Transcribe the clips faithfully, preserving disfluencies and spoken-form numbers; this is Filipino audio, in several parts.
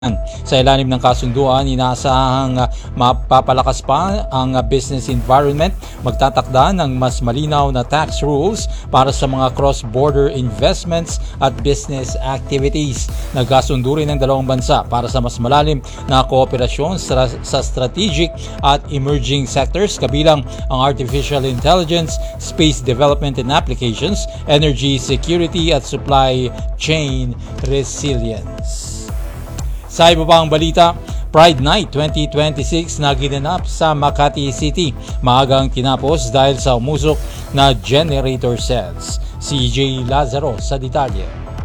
Sa ilalim ng kasunduan, inaasahang uh, mapapalakas pa ang uh, business environment, magtatakda ng mas malinaw na tax rules para sa mga cross-border investments at business activities. Nagkasundo rin ng dalawang bansa para sa mas malalim na kooperasyon sa, sa strategic at emerging sectors kabilang ang artificial intelligence, space development and applications, energy security at supply chain resilience. Sa iba pang balita, Pride Night twenty twenty-six na ginanap sa Makati City. Maagang tinapos dahil sa umusok na generator sets. Si J. Lazaro sa detalye.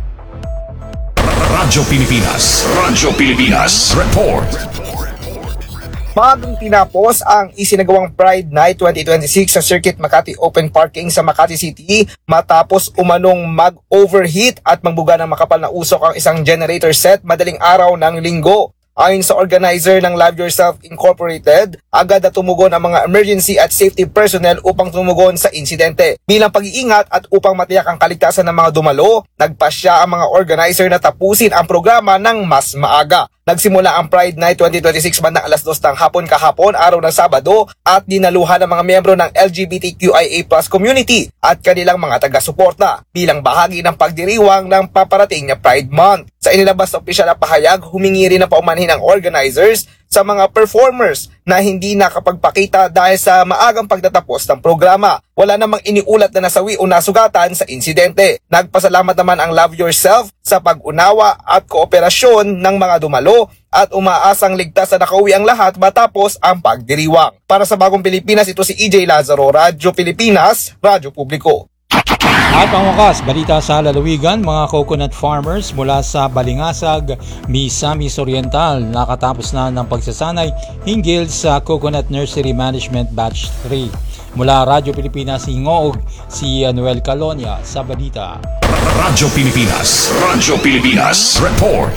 Radyo Pilipinas, Radyo Pilipinas, Report. Maagang tinapos ang isinagawang Pride Night twenty twenty-six sa Circuit Makati Open Parking sa Makati City matapos umanong mag-overheat at magbuga ng makapal na usok ang isang generator set madaling araw ng linggo. Ayon sa organizer ng Love Yourself Incorporated, agad na tumugon ang mga emergency at safety personnel upang tumugon sa insidente. Bilang pag-iingat at upang matiyak ang kaligtasan ng mga dumalo, nagpasya ang mga organizer na tapusin ang programa ng mas maaga. Nagsimula ang Pride Night twenty twenty-six bandang alas dos ng hapon kahapon, araw ng Sabado, at dinaluhan ng mga miyembro ng L G B T Q I A plus community at kanilang mga taga-suporta bilang bahagi ng pagdiriwang ng paparating na Pride Month. Sa inilabas na opisyal na pahayag, humingi rin ng paumanhin ang organizers sa mga performers na hindi nakapagpakita dahil sa maagang pagtatapos ng programa. Wala namang iniulat na nasawi o nasugatan sa insidente. Nagpasalamat naman ang Love Yourself sa pag-unawa at kooperasyon ng mga dumalo at umaasang ligtas na nakauwi ang lahat matapos ang pagdiriwang. Para sa Bagong Pilipinas, ito si E J Lazaro, Radyo Pilipinas, Radyo Publiko. At pangwakas, balita sa lalawigan, mga coconut farmers mula sa Balingasag, Misamis Oriental nakatapos na ng pagsasanay hinggil sa Coconut Nursery Management Batch three. Mula Radyo Pilipinas, Hingoog, si Noel Calonia sa balita. Radyo Pilipinas, Radyo Pilipinas, Report.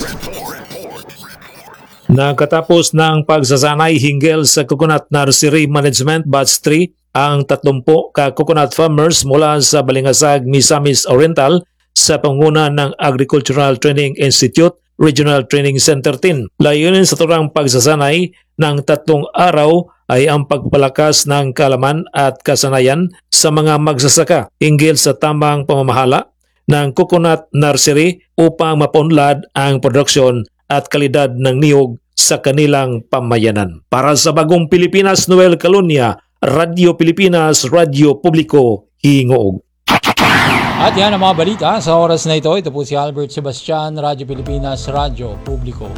Nagkatapos ng pagsasanay hinggil sa Coconut Nursery Management Batch three, ang tatlumpu ka coconut farmers mula sa Balingasag, Misamis Oriental sa panguna ng Agricultural Training Institute Regional Training Center ten. Layunin sa turang pagsasanay ng tatlong araw ay ang pagpalakas ng kalaman at kasanayan sa mga magsasaka hinggil sa tamang pamamahala ng coconut nursery upang mapunlad ang produksyon at kalidad ng niyog sa kanilang pamayanan. Para sa Bagong Pilipinas, Noel Calonia, Radyo Pilipinas, Radyo Publiko, Hingoog. At yan ang mga balita sa oras na ito. Ito po si Albert Sebastian, Radyo Pilipinas, Radyo Publiko.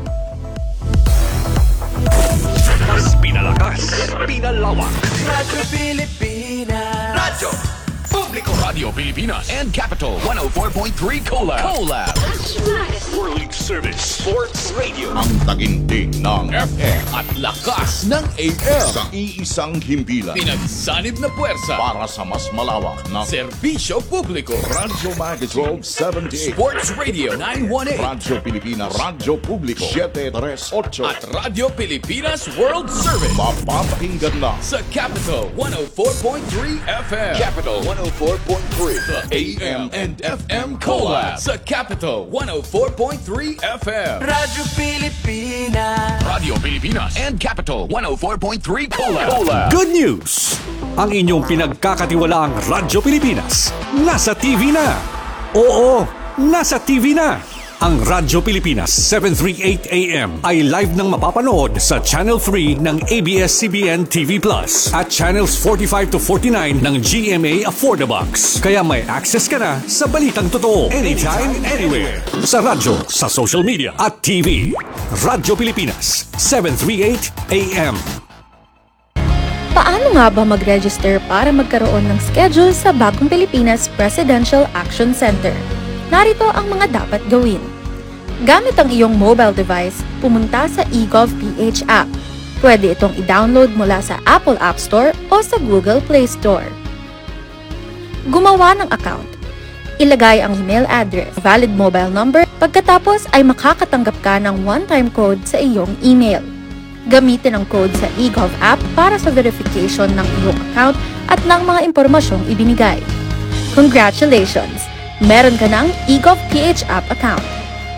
Mas pinalakas, pinalawak. Radyo Pilipinas, Radyo Publiko, Radyo Pilipinas and Capital one oh four point three Collab. Collab. World Service Sports Radio. Ang taginting ng F M at lakas ng A M. sa iisang himpilan Pinagsanib na puwersa para sa mas malawak na serbisyo publiko. Radyo Magazine seventy-eight, Sports Radio nine one eight Radyo Pilipinas, Radyo Publiko seven thirty-eight, at Radyo Pilipinas World Service mapapakinggan na sa Capital one oh four point three F M. Capital one oh four point three. The A M and F M Collab sa Capital one oh four point three F M. Radyo Pilipinas, Radio Pilipinas and Capital one oh four point three Collab. Collab. Good news! Ang inyong pinagkakatiwalaang Radyo Pilipinas nasa T V na. Oo, nasa T V na. Ang Radyo Pilipinas seven thirty-eight A M ay live nang mapapanood sa Channel three ng A B S C B N T V Plus at Channels forty-five to forty-nine ng G M A Affordabox. Kaya may access ka na sa balitang totoo anytime, anywhere. Sa radyo, sa social media at T V. Radyo Pilipinas seven thirty-eight A M. Paano nga ba mag-register para magkaroon ng schedule sa Bagong Pilipinas Presidential Action Center? Narito ang mga dapat gawin. Gamit ang iyong mobile device, pumunta sa eGovPH app. Pwede itong i-download mula sa Apple App Store o sa Google Play Store. Gumawa ng account. Ilagay ang email address, valid mobile number, pagkatapos ay makakatanggap ka ng one-time code sa iyong email. Gamitin ang code sa eGov app para sa verification ng iyong account at ng mga impormasyong ibinigay. Congratulations! Meron ka ng eGovPH app account.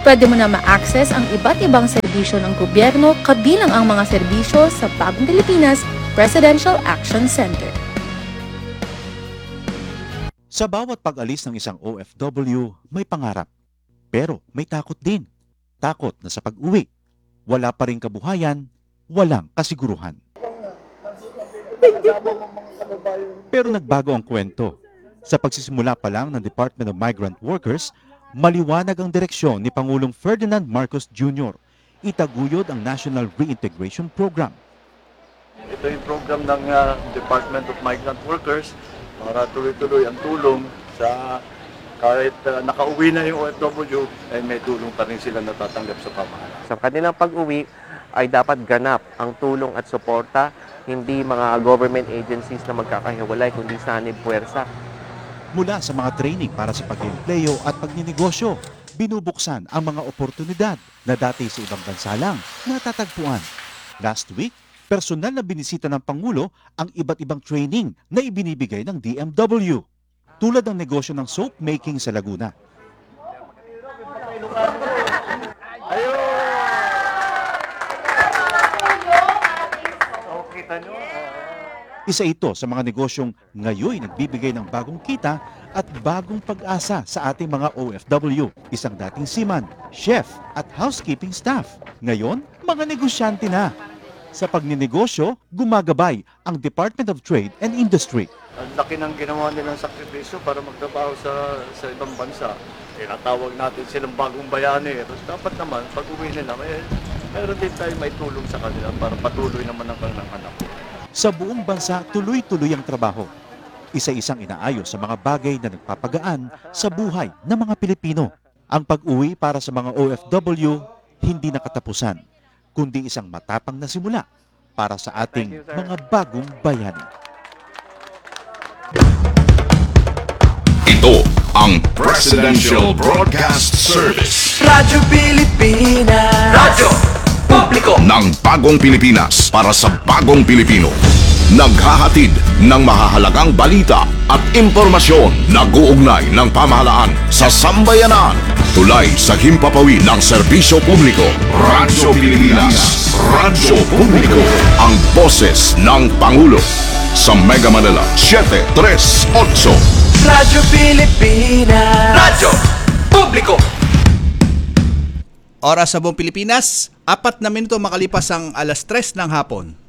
Pwede mo na ma-access ang iba't ibang serbisyo ng gobyerno kabilang ang mga serbisyo sa Bagong Pilipinas Presidential Action Center. Sa bawat pag-alis ng isang O F W, may pangarap. Pero may takot din. Takot na sa pag-uwi. Wala pa ring kabuhayan, walang kasiguruhan. Pero nagbago ang kwento. Sa pagsisimula pa lang ng Department of Migrant Workers, maliwanag ang direksyon ni Pangulong Ferdinand Marcos Junior Itaguyod ang National Reintegration Program. Ito yung program ng uh, Department of Migrant Workers para tuloy-tuloy ang tulong sa kahit uh, nakauwi na yung O F W, ay may tulong pa rin sila natatanggap sa pamahalaan. Sa kanilang pag-uwi ay dapat ganap ang tulong at suporta, hindi mga government agencies na magkakahiwalay, kundi sanib puwersa. Mula sa mga training para sa pag-empleo at pagninegosyo, binubuksan ang mga oportunidad na dati sa ibang bansa lang natatagpuan. Last week, personal na binisita ng Pangulo ang iba't ibang training na ibinibigay ng D M W. Tulad ng negosyo ng soap making sa Laguna. Isa ito sa mga negosyong ngayon nagbibigay ng bagong kita at bagong pag-asa sa ating mga O F W. Isang dating seaman, chef at housekeeping staff. Ngayon, mga negosyante na. Sa pagninegosyo, gumagabay ang Department of Trade and Industry. Ang laki ng ginawa nilang sakripisyo para magtrabaho sa, sa ibang bansa. Tinatawag natin silang bagong bayani. Tapos dapat naman, pag uwi nila, may, meron din tayo may tulong sa kanila para patuloy naman ang kanilang anak. Sa buong bansa, tuloy-tuloy ang trabaho. Isa-isang inaayos sa mga bagay na nagpapagaan sa buhay ng mga Pilipino. Ang pag-uwi para sa mga O F W hindi nakatapusan, kundi isang matapang na simula para sa ating mga bagong bayani. Ito ang Presidential Broadcast Service Radyo Pilipinas. Radyo Publiko ng Bagong Pilipinas para sa Bagong Pilipino. Naghahatid ng mahahalagang balita at impormasyon na guugnay ng pamahalaan sa sambayanan. Tulay sa himpapawid ng serbisyo publiko. Radyo Pilipinas. Radyo Publiko. Ang boses ng Pangulo. Sa Mega Manila, seven three eight. Radyo Pilipinas. Radyo Publiko. Oras sa buong Pilipinas, apat na minuto makalipas ang alas tres ng hapon.